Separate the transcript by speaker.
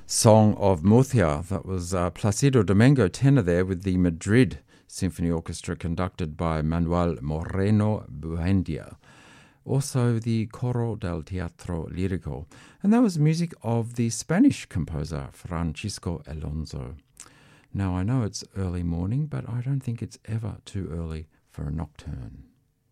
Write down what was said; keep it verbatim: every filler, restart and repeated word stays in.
Speaker 1: Song of Murcia. That was uh, Placido Domingo tenor there with the Madrid Symphony Orchestra conducted by Manuel Moreno Buendia. Also the Coro del Teatro Lirico. And that was music of the Spanish composer Francisco Alonso. Now I know it's early morning, but I don't think it's ever too early for a nocturne.